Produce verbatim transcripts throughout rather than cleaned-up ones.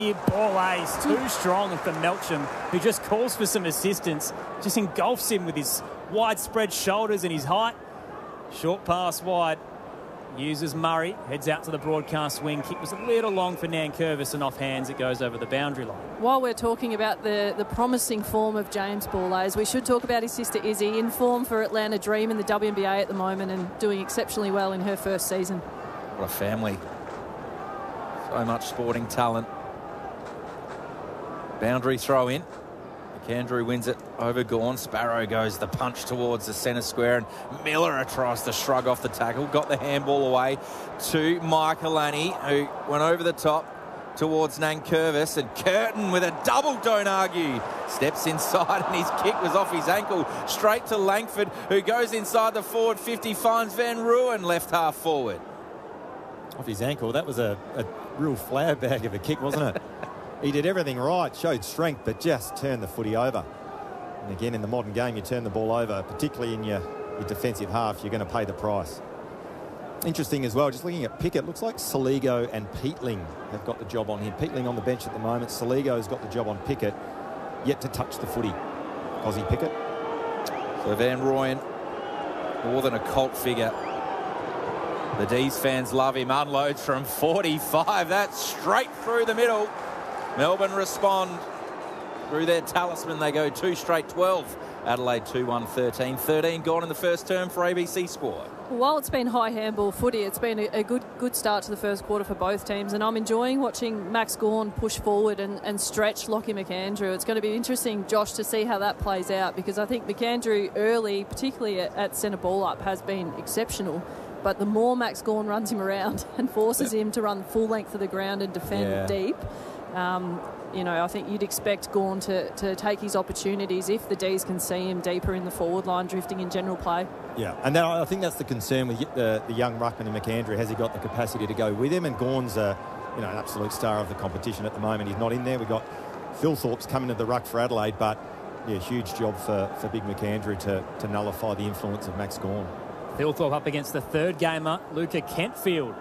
Ball ace, too strong for Melksham, who just calls for some assistance, just engulfs him with his widespread shoulders and his height. Short pass wide, uses Murray, heads out to the broadcast wing. Kick was a little long for Nankervis, and off hands it goes over the boundary line. While we're talking about the, the promising form of James Ball, we should talk about his sister Izzy, in form for Atlanta Dream in the W N B A at the moment and doing exceptionally well in her first season. What a family. So much sporting talent. Boundary throw in. McAndrew wins it over Gawn. Sparrow goes the punch towards the centre square, and Miller tries to shrug off the tackle. Got the handball away to Michaelani, who went over the top towards Nankervis, and Curtin with a double don't argue. Steps inside, and his kick was off his ankle. Straight to Langford, who goes inside the forward fifty, finds Van Rooyen left half forward. Off his ankle. That was a, a real flower bag of a kick, wasn't it? He did everything right, showed strength, but just turned the footy over. And again, in the modern game, you turn the ball over, particularly in your, your defensive half, you're going to pay the price. Interesting as well, just looking at Pickett, looks like Saligo and Peatling have got the job on him. Peatling on the bench at the moment. Saligo's got the job on Pickett, yet to touch the footy. Aussie Pickett. So Van Rooyen, more than a cult figure. The D's fans love him. Unloads from forty-five. That's straight through the middle. Melbourne respond through their talisman. They go two straight twelve. Adelaide two one thirteen. thirteen gone in the first term for A B C Sport. While it's been high handball footy, it's been a, a good good start to the first quarter for both teams, and I'm enjoying watching Max Gawn push forward and, and stretch Lockie McAndrew. It's going to be interesting, Josh, to see how that plays out, because I think McAndrew early, particularly at, at centre ball up, has been exceptional. But the more Max Gawn runs him around and forces him to run full length of the ground and defend yeah. deep, um, you know, I think you'd expect Gawn to, to take his opportunities if the D's can see him deeper in the forward line, drifting in general play. Yeah, and that, I think that's the concern with the, the young ruckman in McAndrew. Has he got the capacity to go with him? And Gawn's a, you know, an absolute star of the competition at the moment. He's not in there. We've got Phil Thorpe's coming to the ruck for Adelaide, but yeah, huge job for, for big McAndrew to, to nullify the influence of Max Gawn. Thilthorpe up against the third gamer, Luca Kentfield.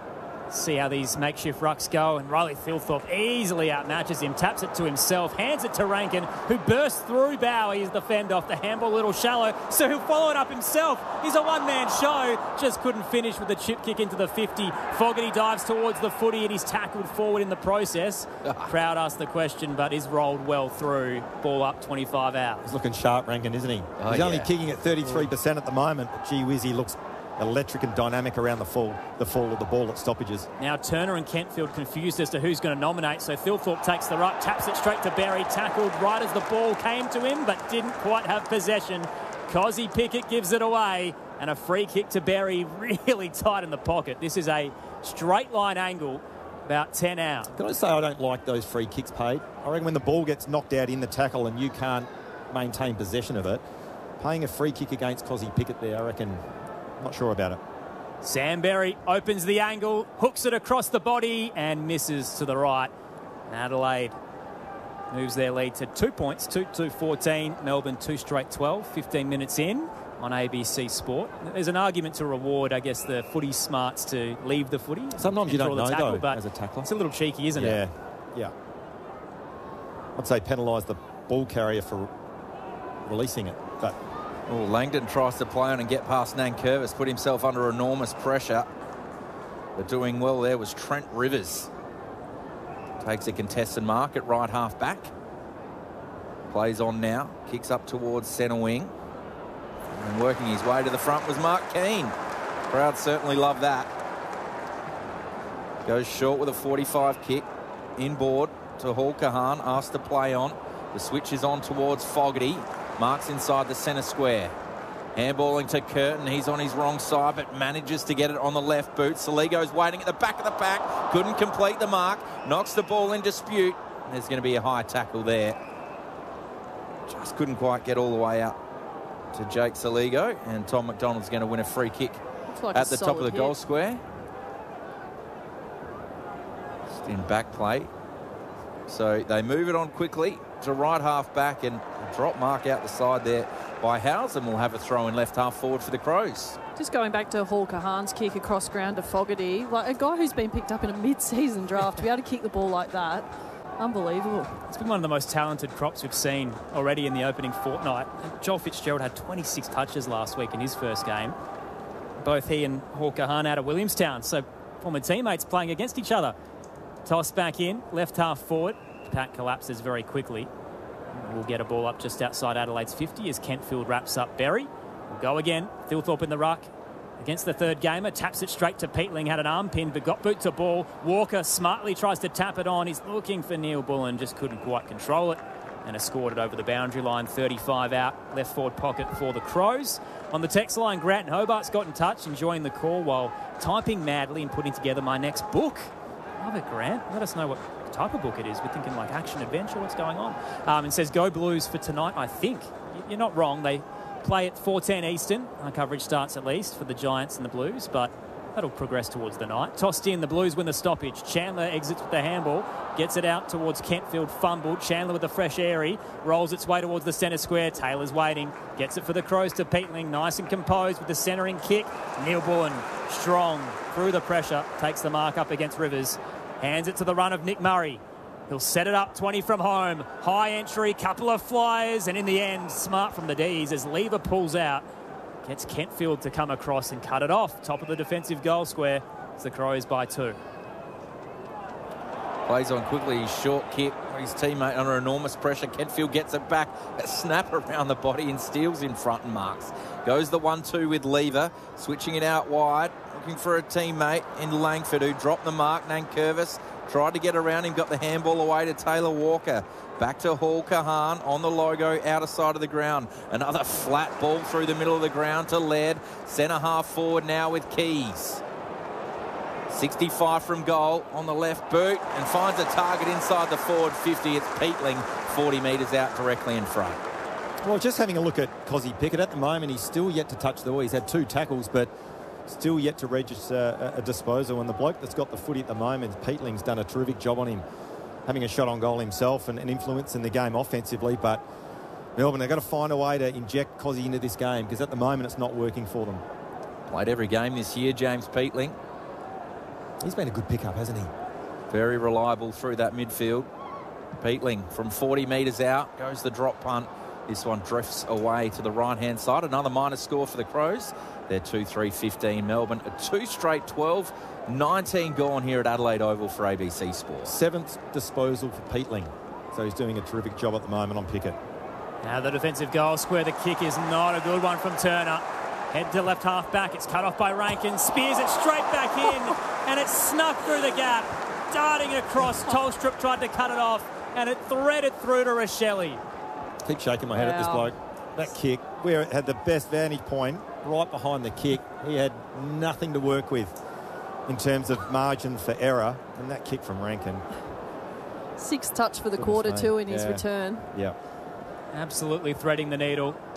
See how these makeshift rucks go, and Riley Thilthorpe easily outmatches him, taps it to himself, hands it to Rankin, who bursts through Bowie as the fend off. The handball a little shallow, so he'll follow it up himself. He's a one-man show, just couldn't finish with the chip kick into the fifty. Fogarty dives towards the footy, and he's tackled forward in the process. Crowd asked the question, but is rolled well through. Ball up, twenty-five out. He's looking sharp, Rankin, isn't he? Oh, He's yeah. only kicking at thirty-three percent at the moment, but gee whiz, he looks electric and dynamic around the fall, the fall of the ball at stoppages. Now Turner and Kentfield confused as to who's going to nominate, so Thilthorpe takes the ruck, taps it straight to Berry, tackled right as the ball came to him, but didn't quite have possession. Cozzy Pickett gives it away, and a free kick to Berry, really tight in the pocket. This is a straight line angle, about ten out. Can I say I don't like those free kicks paid? I reckon when the ball gets knocked out in the tackle and you can't maintain possession of it, paying a free kick against Cozzy Pickett there, I reckon, not sure about it. Sam Berry opens the angle, hooks it across the body and misses to the right. Adelaide moves their lead to two points, two two fourteen. Melbourne two straight twelve, fifteen minutes in on A B C Sport. There's an argument to reward, I guess, the footy smarts to leave the footy. Sometimes you don't know, tackle, though, but as a tackler. It's a little cheeky, isn't yeah. it? Yeah, yeah. I'd say penalise the ball carrier for releasing it, but... Well, Langdon tries to play on and get past Nankervis, put himself under enormous pressure. But doing well there was Trent Rivers. Takes a contested mark at right half back. Plays on now, kicks up towards centre wing. And working his way to the front was Mark Keane. Crowd certainly love that. Goes short with a forty-five kick. Inboard to Hall Kahan, asked to play on. The switch is on towards Fogarty. Marks inside the centre square. Handballing to Curtin. He's on his wrong side, but manages to get it on the left boot. Saligo's waiting at the back of the pack. Couldn't complete the mark. Knocks the ball in dispute. There's going to be a high tackle there. Just couldn't quite get all the way out to Jake Saligo. And Tom McDonald's going to win a free kick like at the top of the hit. goal square. Just in back play. So they move it on quickly to right half back, and a drop mark out the side there by Howes, will have a throw in left half forward for the Crows. Just going back to Hall Kahan's kick across ground to Fogarty, like a guy who's been picked up in a mid-season draft, to be able to kick the ball like that, Unbelievable. It's been one of the most talented crops we've seen already in the opening fortnight. Joel Fitzgerald had twenty-six touches last week in his first game. Both he and Hall Kahan out of Williamstown, so former teammates playing against each other. Toss back in, left half forward. Pat collapses very quickly. We'll get a ball up just outside Adelaide's fifty as Kentfield wraps up Berry. We'll go again. Thilthorpe in the ruck against the third gamer. Taps it straight to Peatling. Had an arm pin, but got boot to ball. Walker smartly tries to tap it on. He's looking for Neil Bullen, just couldn't quite control it. And has scored it over the boundary line. thirty-five out, left forward pocket for the Crows. On the text line, Grant in Hobart's got in touch, enjoying the call while typing madly and putting together my next book. Love it, Grant. Let us know what type of book it is. We're thinking like action adventure. What's going on? Um, and says go Blues for tonight. I think you're not wrong. They play at four ten Eastern. Our coverage starts at least for the Giants and the Blues, but that'll progress towards the night. Tossed in, the Blues win the stoppage. Chandler exits with the handball, gets it out towards Kentfield, fumbled. Chandler with a fresh airy, rolls its way towards the centre square. Taylor's waiting, gets it for the Crows to Peatling, nice and composed with the centering kick. Neil Bullen, strong through the pressure, takes the mark up against Rivers, hands it to the run of Nick Murray. He'll set it up, twenty from home, high entry, couple of flyers, and in the end, smart from the D's as Lever pulls out. Gets Kentfield to come across and cut it off. Top of the defensive goal square. It's the Crows by two. Plays on quickly. His short kick. His teammate under enormous pressure. Kentfield gets it back. A snap around the body and steals in front and marks. Goes the one two with Lever. Switching it out wide. Looking for a teammate in Langford who dropped the mark. Nankervis tried to get around him. Got the handball away to Taylor Walker. Back to Hall Kahan on the logo, outer side of the ground. Another flat ball through the middle of the ground to Laird. Centre half forward now with Keys. sixty-five from goal on the left boot and finds a target inside the forward fifty. It's Peatling, forty metres out directly in front. Well, just having a look at Cozzy Pickett at the moment, he's still yet to touch the ball. He's had two tackles, but still yet to register a, a disposal. And the bloke that's got the footy at the moment, Peatling's done a terrific job on him, having a shot on goal himself and an influence in the game offensively. But Melbourne, they've got to find a way to inject Cozzy into this game because at the moment it's not working for them. Played every game this year, James Peatling. He's been a good pickup, hasn't he? Very reliable through that midfield. Peatling from forty metres out, goes the drop punt. This one drifts away to the right-hand side. Another minus score for the Crows. They're two three fifteen Melbourne. A two straight twelve. nineteen gone here at Adelaide Oval for A B C Sports. Seventh disposal for Peatling. So he's doing a terrific job at the moment on Pickett. Now the defensive goal square. The kick is not a good one from Turner. Head to left half back. It's cut off by Rankin. Spears it straight back in. And it's snuck through the gap. Darting across. Tolstrup tried to cut it off. And it threaded through to Rochelle. Keep shaking my head wow. at this bloke. That kick, where it had the best vantage point, right behind the kick. He had nothing to work with in terms of margin for error. And that kick from Rankin. Six touch for the Goodness quarter me. two in his Yeah. return. Yeah. Absolutely threading the needle.